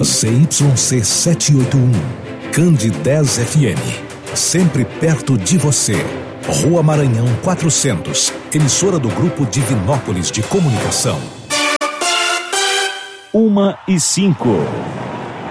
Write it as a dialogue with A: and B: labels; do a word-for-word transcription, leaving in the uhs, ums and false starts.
A: Z Y C setecentos e oitenta e um, Cande dez F M. Sempre perto de você. Rua Maranhão quatrocentos, emissora do Grupo Divinópolis de Comunicação.
B: Uma e cinco.